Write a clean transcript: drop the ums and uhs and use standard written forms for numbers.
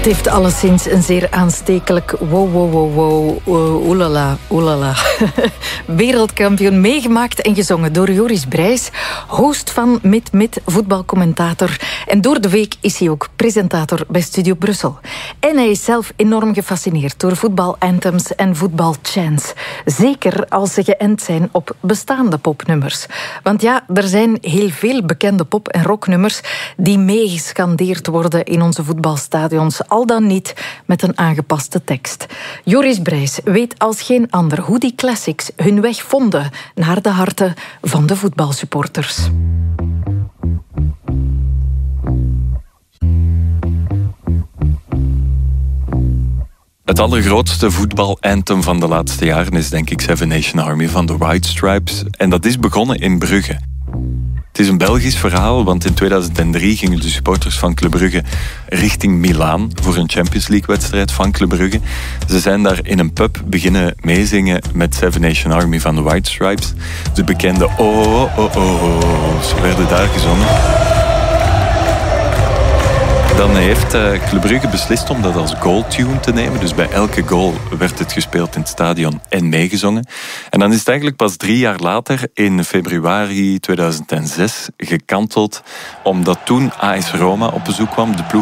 Het heeft alleszins een zeer aanstekelijk oelala wereldkampioen meegemaakt en gezongen door Joris Brijs, host van Mit, voetbalcommentator. En door de week is hij ook presentator bij Studio Brussel. En hij is zelf enorm gefascineerd door voetbalanthems en voetbalchants. Zeker als ze geënt zijn op bestaande popnummers. Want ja, er zijn heel veel bekende pop- en rocknummers die meegescandeerd worden in onze voetbalstadions, al dan niet met een aangepaste tekst. Joris Brijs weet als geen ander hoe die classics hun weg vonden naar de harten van de voetbalsupporters. Het allergrootste voetbalanthem van de laatste jaren is denk ik Seven Nation Army van de White Stripes. En dat is begonnen in Brugge. Het is een Belgisch verhaal, want in 2003 gingen de supporters van Club Brugge richting Milaan voor een Champions League-wedstrijd van Club Brugge. Ze zijn daar in een pub beginnen meezingen met Seven Nation Army van de White Stripes. De bekende ze werden daar gezongen. Dan heeft Club Brugge beslist om dat als goaltune te nemen. Dus bij elke goal werd het gespeeld in het stadion en meegezongen. En dan is het eigenlijk pas 3 jaar later, in februari 2006, gekanteld. Omdat toen AS Roma op bezoek kwam, de ploeg